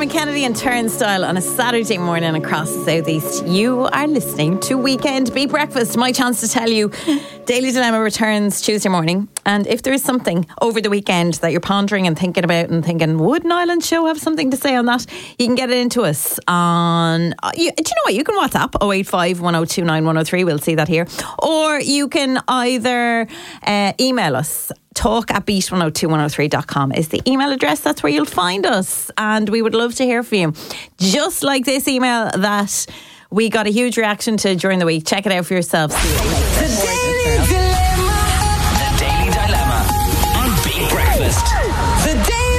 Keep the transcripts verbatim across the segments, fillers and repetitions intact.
Dermot Kennedy and Turnstile on a Saturday morning across the southeast. You are listening to Weekend Beat Breakfast. My chance to tell you, Daily Dilemma returns Tuesday morning. And if there is something over the weekend that you're pondering and thinking about and thinking, would an Island Show have something to say on that? You can get it into us on, uh, you, do you know what? You can WhatsApp oh eight five, one oh two nine, one oh three. We'll see that here. Or you can either uh, email us. Talk at beat one oh two one oh three dot com is the email address. That's where you'll find us, and we would love to hear from you. Just like this email that we got a huge reaction to during the week. Check it out for yourselves. The Daily Dilemma. The Daily Dilemma on Beat Breakfast. The Daily Dilemma.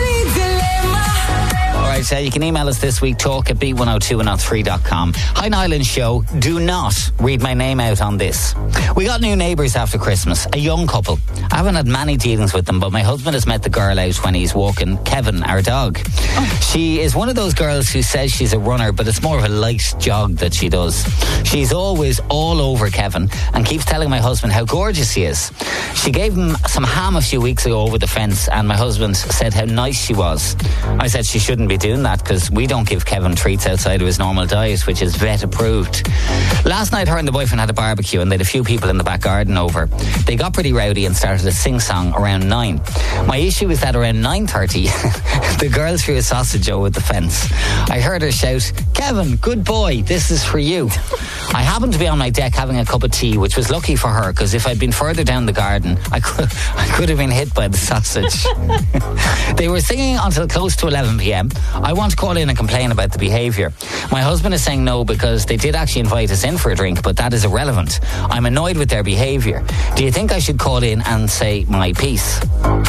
Alright, so you can email us this week, talk at beat one oh two one oh three dot com. Hi Island Show, do not read my name out on this. We got new neighbours after Christmas, a young couple. I haven't had many dealings with them, but my husband has met the girl out when he's walking Kevin, our dog. Oh. She is one of those girls who says she's a runner, but it's more of a light jog that she does. She's always all over Kevin and keeps telling my husband how gorgeous he is. She gave him some ham a few weeks ago over the fence, and my husband said how nice she was. I said she shouldn't be doing that because we don't give Kevin treats outside of his normal diet, which is vet approved. Last night her and the boyfriend had a barbecue and they had a few people in the back garden over. They got pretty rowdy and started a sing-song around nine. My issue is that around nine thirty the girl threw a sausage over the fence. I heard her shout, "Kevin, good boy, this is for you." I happened to be on my deck having a cup of tea, which was lucky for her because if I'd been further down the garden I could, I could have been hit by the sausage. They were singing until close to eleven p.m. I want to call in and complain about the behaviour. My husband is saying no because they did actually invite us in for a drink, but that is irrelevant. I'm annoyed with their behaviour. Do you think I should call in and say my piece?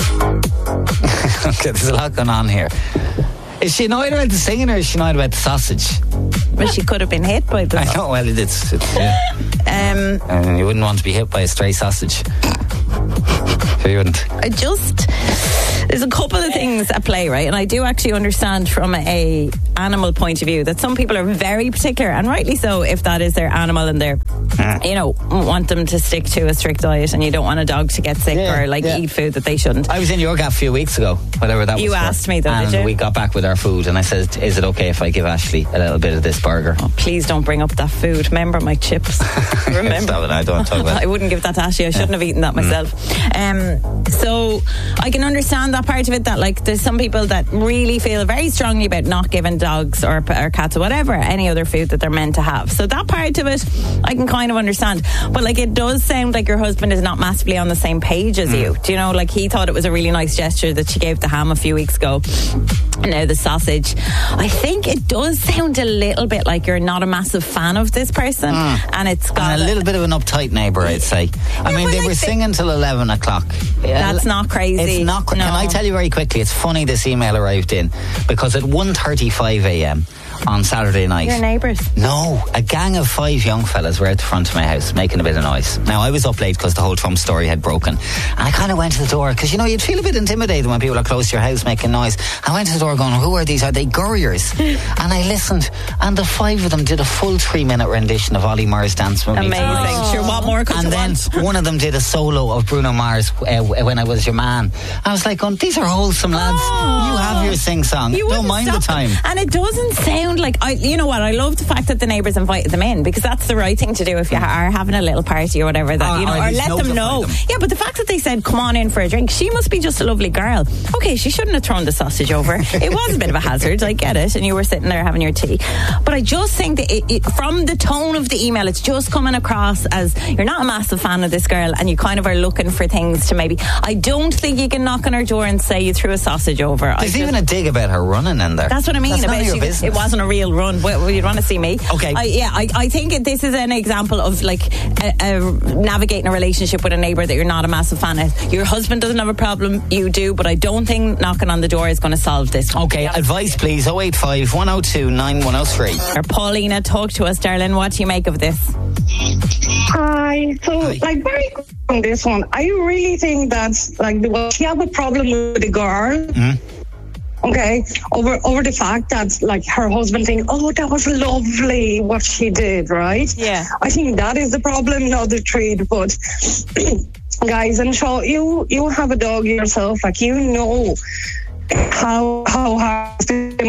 Okay, there's a lot going on here. Is she annoyed about the singing or is she annoyed about the sausage? Well, she could have been hit by the I know, well, it's... it's yeah. um, and you wouldn't want to be hit by a stray sausage. So you wouldn't. I just... There's a couple of things at play, right? And I do actually understand from a animal point of view that some people are very particular, and rightly so, if that is their animal and they're, mm. you know, want them to stick to a strict diet and you don't want a dog to get sick yeah, or like yeah. eat food that they shouldn't. I was in your gaff a few weeks ago, whatever that you was. You asked me though, and did you? We got back with our food and I said, is it okay if I give Ashley a little bit of this burger? Oh, please don't bring up that food. Remember my chips. Remember. I don't talk about it. I wouldn't give that to Ashley. I shouldn't yeah. have eaten that myself. Mm. Um, so I can understand that part of it, that like there's some people that really feel very strongly about not giving dogs or, or cats or whatever any other food that they're meant to have. So that part of it I can kind of understand, but like it does sound like your husband is not massively on the same page as mm. you. Do you know, like he thought it was a really nice gesture that she gave the ham a few weeks ago, and now the sausage. I think it does sound a little bit like you're not a massive fan of this person, mm. and it's got and a little bit of an uptight neighbour, I'd say. I yeah, mean they like were singing till eleven o'clock. That's not crazy. It's not. No. Can I tell you very quickly, it's funny this email arrived in because at one thirty-five a.m. on Saturday night, your neighbours? No, a gang of five young fellas were out the front of my house making a bit of noise. Now I was up late because the whole Trump story had broken, and I kind of went to the door because you know you'd feel a bit intimidated when people are close to your house making noise. I went to the door going, who are these? Are they Gurriers? And I listened, and the five of them did a full three minute rendition of Ollie Murs' Dance With Me. Amazing. Oh. Sure, what more could and you then want? One of them did a solo of Bruno Mars, uh, When I Was Your Man. I was like, oh, these are wholesome lads. Oh. You have your sing song. Don't mind the time. Them. And it doesn't sound like, I, you know what, I love the fact that the neighbours invited them in, because that's the right thing to do if you are having a little party or whatever, that oh, you know, or, or let them know. Them. Yeah, but the fact that they said come on in for a drink, she must be just a lovely girl. Okay, she shouldn't have thrown the sausage over. It was a bit of a hazard, I get it, and you were sitting there having your tea, but I just think that it, it, from the tone of the email, it's just coming across as you're not a massive fan of this girl and you kind of are looking for things to maybe, I don't think you can knock on her door and say you threw a sausage over. There's I just, even a dig about her running in there. That's what I mean. That's about none of your she, business. It wasn't a real run. Well, you'd want to see me. Okay. I, yeah, I, I think it, this is an example of like a, a navigating a relationship with a neighbour that you're not a massive fan of. Your husband doesn't have a problem, you do, but I don't think knocking on the door is going to solve this one. Okay, yeah. Advice please, oh eight five, one oh two, nine one oh three. Or Paulina, talk to us, darling. What do you make of this? Hi. So, Hi. like, very quick on this one. I really think that's like, well, she have a problem with the girl. Mm-hmm. Okay, over over the fact that like her husband think, oh, that was lovely what she did, right? Yeah. I think that is the problem, not the treat. But guys, I'm sure you you have a dog yourself, like you know how how hard it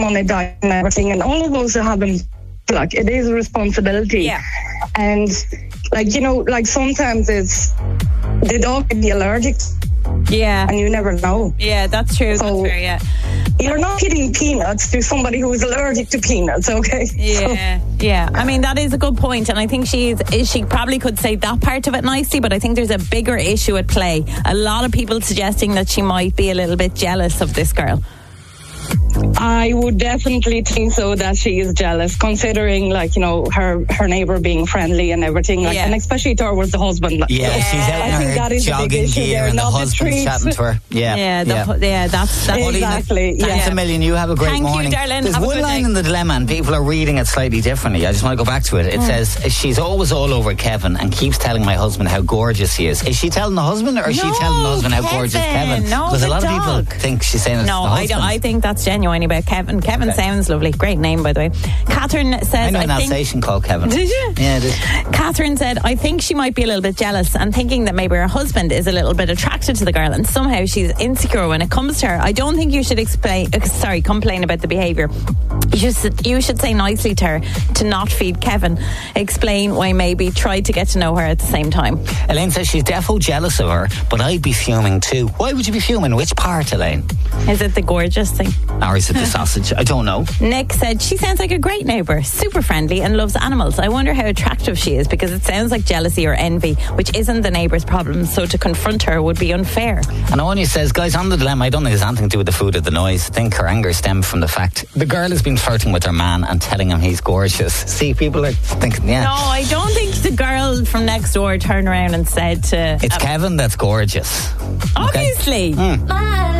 on a diet and everything, and all of us are having, like, it is a responsibility. Yeah. And, like, you know, like sometimes it's, the dog can be allergic Yeah. and you never know. Yeah, that's true. So- that's fair, yeah. You're not eating peanuts to somebody who is allergic to peanuts, okay? Yeah, yeah. I mean, that is a good point, and I think she's she probably could say that part of it nicely, but I think there's a bigger issue at play. A lot of people suggesting that she might be a little bit jealous of this girl. I would definitely think so, that she is jealous, considering, like, you know, her her neighbour being friendly and everything, like, Yeah. and especially towards the husband. Like, Yeah, she's out I in think her that is a big jogging issue gear there, and the not the husband's treats. chatting to her. Yeah, Yeah, the, yeah. yeah, that's that's Exactly. Paulina, thanks yeah. a million. You have a great Thank you, morning. darling. There's Have a one good line day. in the dilemma, and people are reading it slightly differently. I just want to go back to it. It says, she's always all over Kevin and keeps telling my husband how gorgeous he is. Is she telling the husband, or is she No, telling the husband how gorgeous Kevin. Kevin? No, Because a the lot dog. of people think she's saying it No, to the I husband. don't. I think that's genuine about Kevin. Kevin Okay. sounds lovely. Great name, by the way. Catherine says, I know an think- Alsatian called Kevin. Did you? Yeah, I did. Catherine said, I think she might be a little bit jealous and thinking that maybe her husband is a little bit attracted to the girl and somehow she's insecure when it comes to her. I don't think you should explain, uh, sorry, complain about the behaviour. You should, you should say nicely to her to not feed Kevin. Explain why maybe try to get to know her at the same time. Elaine says she's defo jealous of her, but I'd be fuming too. Why would you be fuming? Which part, Elaine? Is it the gorgeous thing? Or is it the sausage? I don't know. Nick said, she sounds like a great neighbour, super friendly and loves animals. I wonder how attractive she is because it sounds like jealousy or envy, which isn't the neighbour's problem, so to confront her would be unfair. And Anya says, guys, on the dilemma, I don't think it has anything to do with the food or the noise. I think her anger stemmed from the fact the girl has been flirting with her man and telling him he's gorgeous. See, people are thinking, yeah. No, I don't think the girl from next door turned around and said to... It's Kevin that's gorgeous. Obviously. Okay. Mm.